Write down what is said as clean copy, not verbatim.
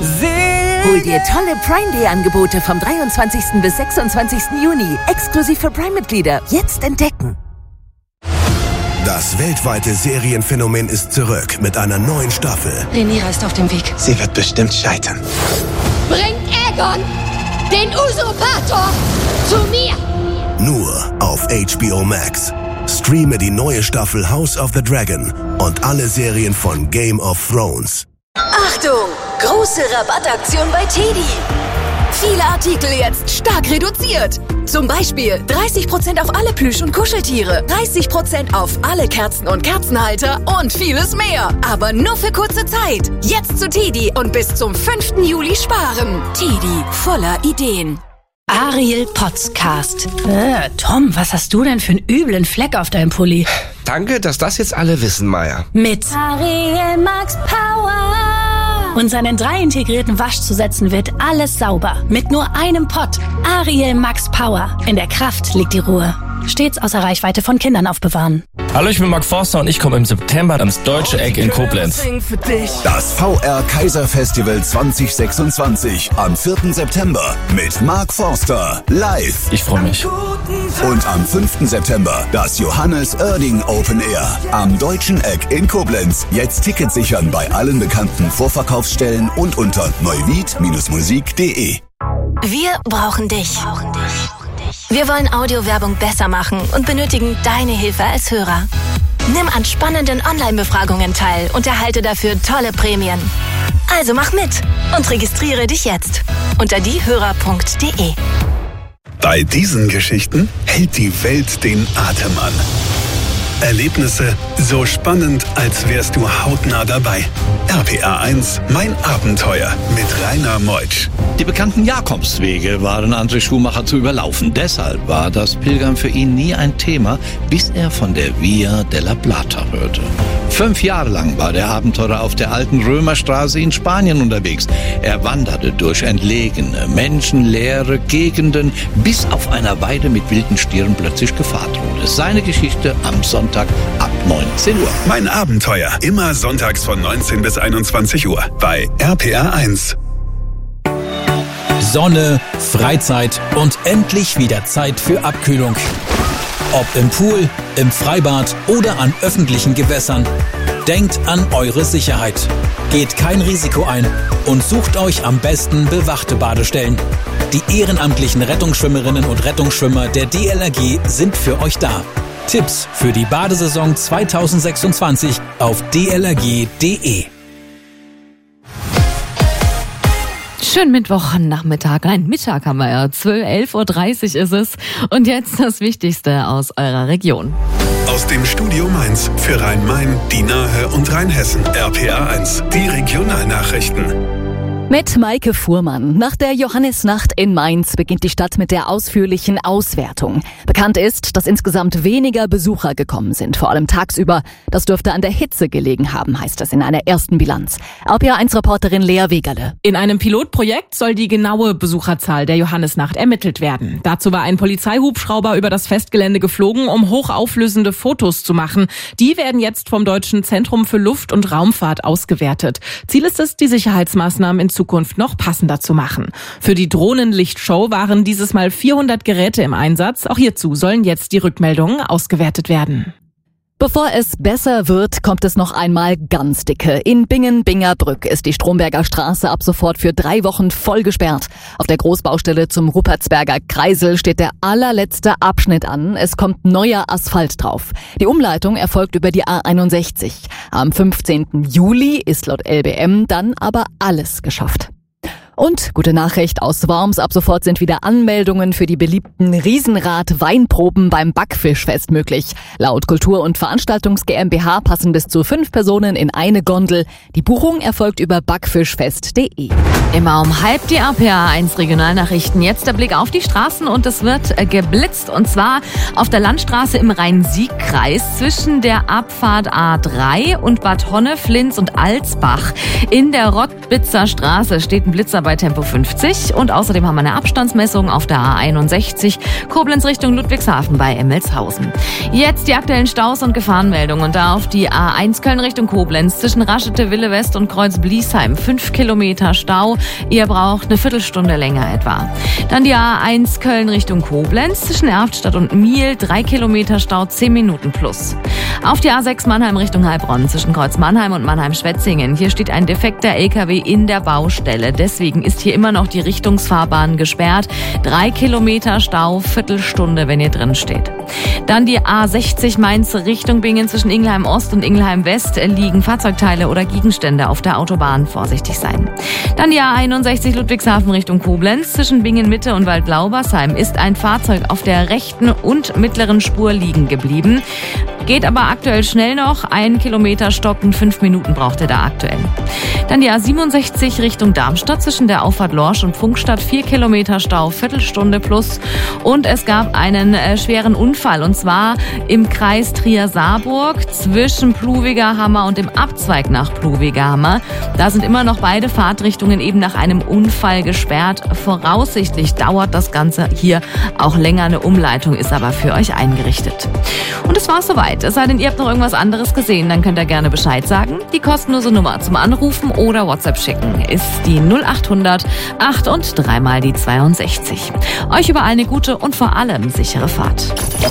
Hol dir tolle Prime Day Angebote vom 23. bis 26. Juni. Exklusiv für Prime-Mitglieder. Jetzt entdecken. Das weltweite Serienphänomen ist zurück mit einer neuen Staffel. Rhaenyra ist auf dem Weg. Sie wird bestimmt scheitern. Bringt Aegon, den Usurpator, zu mir! Nur auf HBO Max. Streame die neue Staffel House of the Dragon und alle Serien von Game of Thrones. Achtung! Große Rabattaktion bei TEDi. Viele Artikel jetzt stark reduziert. Zum Beispiel 30% auf alle Plüsch- und Kuscheltiere, 30% auf alle Kerzen und Kerzenhalter und vieles mehr. Aber nur für kurze Zeit. Jetzt zu TEDi und bis zum 5. Juli sparen. TEDi, voller Ideen. Ariel Podcast. Tom, was hast du denn für einen üblen Fleck auf deinem Pulli? Danke, dass das jetzt alle wissen, Maya. Mit Ariel Max Power. Und seinen 3 integrierten Waschzusätzen wird alles sauber. Mit nur einem Pott. Ariel Max Power. In der Kraft liegt die Ruhe. Stets außer Reichweite von Kindern aufbewahren. Hallo, ich bin Mark Forster und ich komme im September ans Deutsche Eck in Koblenz. Das VR Kaiser-Festival 2026 am 4. September mit Mark Forster live. Ich freue mich. Und am 5. September das Johannes Oerding Open Air am Deutschen Eck in Koblenz. Jetzt Tickets sichern bei allen bekannten Vorverkaufsstellen und unter neuwied-musik.de. Wir brauchen dich. Wir wollen Audiowerbung besser machen und benötigen deine Hilfe als Hörer. Nimm an spannenden Online-Befragungen teil und erhalte dafür tolle Prämien. Also mach mit und registriere dich jetzt unter diehörer.de. Bei diesen Geschichten hält die Welt den Atem an. Erlebnisse so spannend, als wärst du hautnah dabei. RPA 1, mein Abenteuer mit Rainer Meutsch. Die bekannten Jakobswege waren André Schumacher zu überlaufen. Deshalb war das Pilgern für ihn nie ein Thema, bis er von der Via della Plata hörte. 5 Jahre lang war der Abenteurer auf der alten Römerstraße in Spanien unterwegs. Er wanderte durch entlegene, menschenleere Gegenden, bis auf einer Weide mit wilden Stieren plötzlich Gefahr drohte. Seine Geschichte am Sonntag ab 19 Uhr. Mein Abenteuer, immer sonntags von 19 bis 21 Uhr bei RPA 1. Sonne, Freizeit und endlich wieder Zeit für Abkühlung. Ob im Pool, im Freibad oder an öffentlichen Gewässern. Denkt an eure Sicherheit. Geht kein Risiko ein und sucht euch am besten bewachte Badestellen. Die ehrenamtlichen Rettungsschwimmerinnen und Rettungsschwimmer der DLRG sind für euch da. Tipps für die Badesaison 2026 auf dlrg.de. Schönen Mittwochnachmittag. Nein, Mittag haben wir ja. 11:30 Uhr ist es. Und jetzt das Wichtigste aus eurer Region. Aus dem Studio Mainz für Rhein-Main, die Nahe und Rheinhessen. RPA 1, die Regionalnachrichten. Mit Maike Fuhrmann. Nach der Johannisnacht in Mainz beginnt die Stadt mit der ausführlichen Auswertung. Bekannt ist, dass insgesamt weniger Besucher gekommen sind, vor allem tagsüber. Das dürfte an der Hitze gelegen haben, heißt es in einer ersten Bilanz. RPA1-Reporterin Lea Wegerle. In einem Pilotprojekt soll die genaue Besucherzahl der Johannisnacht ermittelt werden. Dazu war ein Polizeihubschrauber über das Festgelände geflogen, um hochauflösende Fotos zu machen. Die werden jetzt vom Deutschen Zentrum für Luft- und Raumfahrt ausgewertet. Ziel ist es, die Sicherheitsmaßnahmen in Zukunft noch passender zu machen. Für die Drohnenlichtshow waren dieses Mal 400 Geräte im Einsatz. Auch hierzu sollen jetzt die Rückmeldungen ausgewertet werden. Bevor es besser wird, kommt es noch einmal ganz dicke. In Bingen-Bingerbrück ist die Stromberger Straße ab sofort für 3 Wochen voll gesperrt. Auf der Großbaustelle zum Ruppertsberger Kreisel steht der allerletzte Abschnitt an. Es kommt neuer Asphalt drauf. Die Umleitung erfolgt über die A61. Am 15. Juli ist laut LBM dann aber alles geschafft. Und gute Nachricht aus Worms, ab sofort sind wieder Anmeldungen für die beliebten Riesenrad-Weinproben beim Backfischfest möglich. Laut Kultur- und Veranstaltungs GmbH passen bis zu 5 Personen in eine Gondel. Die Buchung erfolgt über backfischfest.de. Immer um 12:30 die RPA 1 Regionalnachrichten. Jetzt der Blick auf die Straßen und es wird geblitzt. Und zwar auf der Landstraße im Rhein-Sieg-Kreis zwischen der Abfahrt A3 und Bad Honneflins und Alsbach. In der Rottbitzer Straße steht ein Blitzer bei Tempo 50 und außerdem haben wir eine Abstandsmessung auf der A61 Koblenz Richtung Ludwigshafen bei Emmelshausen. Jetzt die aktuellen Staus und Gefahrenmeldungen und da auf die A1 Köln Richtung Koblenz zwischen Raschete, Wille West und Kreuz Bliesheim 5 Kilometer Stau. Ihr braucht eine Viertelstunde länger etwa. Dann die A1 Köln Richtung Koblenz zwischen Erftstadt und Miel 3 Kilometer Stau, 10 Minuten plus. Auf die A6 Mannheim Richtung Heilbronn zwischen Kreuz Mannheim und Mannheim-Schwetzingen. Hier steht ein defekter LKW in der Baustelle. Deswegen ist hier immer noch die Richtungsfahrbahn gesperrt. 3 Kilometer Stau, Viertelstunde, wenn ihr drin steht. Dann die A60 Mainz Richtung Bingen zwischen Ingelheim Ost und Ingelheim West liegen Fahrzeugteile oder Gegenstände auf der Autobahn. Vorsichtig sein. Dann die A61 Ludwigshafen Richtung Koblenz zwischen Bingen Mitte und Waldlaubersheim ist ein Fahrzeug auf der rechten und mittleren Spur liegen geblieben. Geht aber aktuell schnell noch. 1 Kilometer stocken, 5 Minuten braucht ihr da aktuell. Dann die A67 Richtung Darmstadt zwischen der Auffahrt Lorsch und Funkstadt 4 Kilometer Stau, Viertelstunde plus. Und es gab einen schweren Unfall und zwar im Kreis Trier-Saarburg zwischen Pluwiger-Hammer und dem Abzweig nach Pluwiger-Hammer. Da sind immer noch beide Fahrtrichtungen eben nach einem Unfall gesperrt. Voraussichtlich dauert das Ganze hier auch länger. Eine Umleitung ist aber für euch eingerichtet. Und es war soweit. Es sei denn, ihr habt noch irgendwas anderes gesehen, dann könnt ihr gerne Bescheid sagen. Die kostenlose Nummer zum Anrufen oder WhatsApp schicken ist die 0800 8 und 3 mal die 62. Euch überall eine gute und vor allem sichere Fahrt.